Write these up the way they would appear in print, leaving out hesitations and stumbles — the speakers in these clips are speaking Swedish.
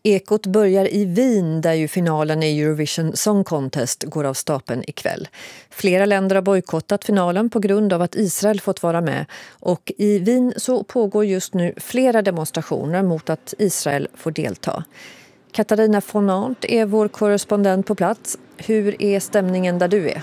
Ekot börjar i Wien där ju finalen i Eurovision Song Contest går av stapeln ikväll. Flera länder har bojkottat finalen på grund av att Israel fått vara med. Och i Wien så pågår just nu flera demonstrationer mot att Israel får delta. Katarina von Arndt är vår korrespondent på plats. Hur är stämningen där du är?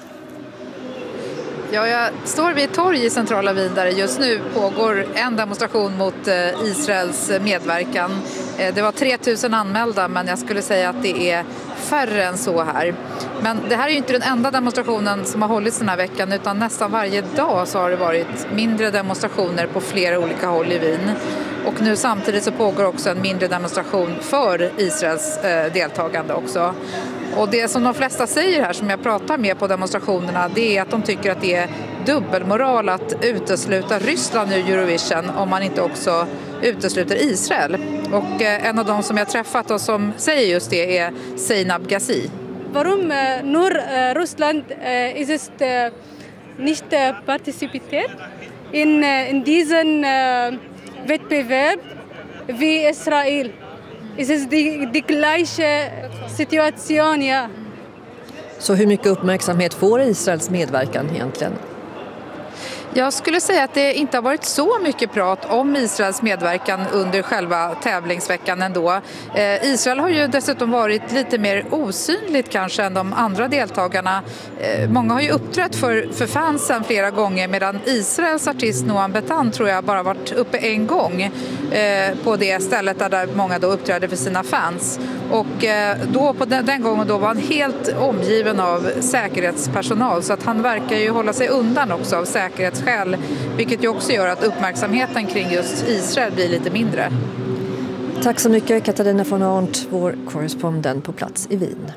Ja, jag står vid ett torg i centrala Wien där just nu pågår en demonstration mot Israels medverkan. Det var 3000 anmälda, men jag skulle säga att det är färre än så här. Men det här är ju inte den enda demonstrationen som har hållits den här veckan, utan nästan varje dag så har det varit mindre demonstrationer på flera olika håll i Wien. Och nu samtidigt så pågår också en mindre demonstration för Israels deltagande också. Och det som de flesta säger här som jag pratar med på demonstrationerna, det är att de tycker att det är dubbelmoral att utesluta Ryssland ur Eurovision om man inte också utesluter Israel. Och en av de som jag träffat och som säger just det är Seinab Ghazi. Warum nur Russland ist nicht participiert in diesen Wettbewerb wie Israel? Es ist die gleiche situation, ja. Så hur mycket uppmärksamhet får Israels medverkan egentligen? Jag skulle säga att det inte har varit så mycket prat om Israels medverkan under själva tävlingsveckan ändå. Israel har ju dessutom varit lite mer osynligt kanske än de andra deltagarna. Många har ju uppträtt för fansen flera gånger, medan Israels artist Noam Betan tror jag bara varit uppe en gång på det stället där många då uppträdde för sina fans. Och då på den gången då var han helt omgiven av säkerhetspersonal, så att han verkar ju hålla sig undan också av säkerhetsskäl, vilket ju också gör att uppmärksamheten kring just Israel blir lite mindre. Tack så mycket Katarina von Arndt, vår korrespondent på plats i Wien.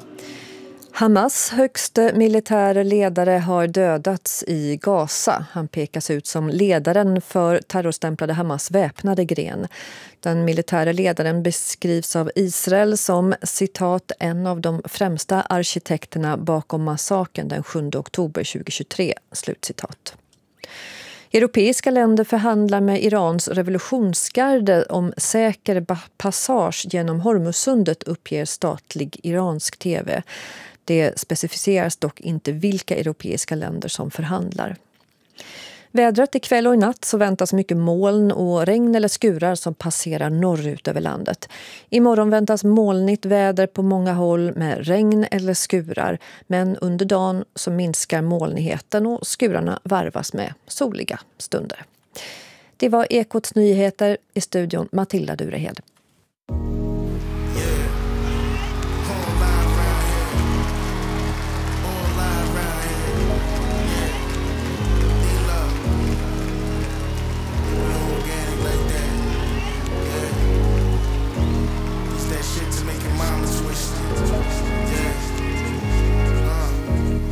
Hamas högste militära ledare har dödats i Gaza. Han pekas ut som ledaren för terrorstämplade Hamas väpnade gren. Den militära ledaren beskrivs av Israel som, citat, en av de främsta arkitekterna bakom massakern den 7 oktober 2023, slutcitat. Europeiska länder förhandlar med Irans revolutionsgarde om säker passage genom Hormuzsundet, uppger statlig iransk tv. Det specificeras dock inte vilka europeiska länder som förhandlar. Vädret ikväll och i natt så väntas mycket moln och regn eller skurar som passerar norrut över landet. Imorgon väntas molnigt väder på många håll med regn eller skurar, men under dagen så minskar molnigheten och skurarna varvas med soliga stunder. Det var Ekots nyheter, i studion Matilda Durehed.